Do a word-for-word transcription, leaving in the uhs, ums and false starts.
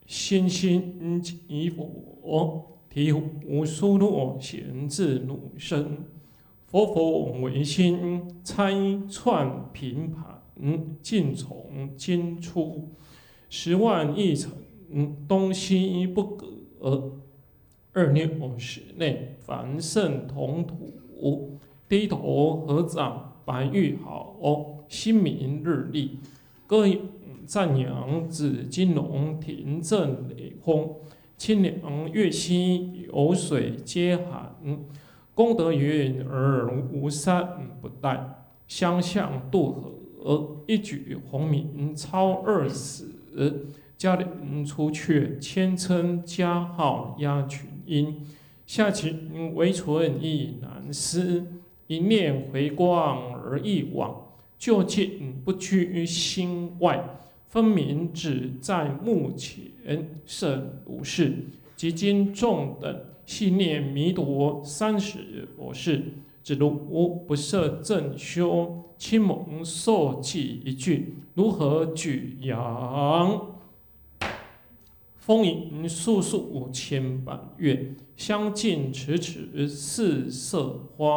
心心即佛，醍醐疏落显自汝身。佛佛唯心，参串平盘，尽从经出。十万亿尘，东西不隔。二六时内，凡圣同土。低头合掌，白玉好，心明日丽。歌赞扬紫金龙，庭正雷轰。清凉月溪，有水皆寒。功德云而无三不殆。相向渡河，一举鸿名超二死。嘉陵出阙，千称佳号压群英。下情唯存亦难思，一念回光而一往。究竟不居心外，分明只在目前。甚如是，即今众等系念弥陀三十佛事，只如不设正修，亲蒙受记一句，如何举扬？风影速速千百月，相近迟迟四色花。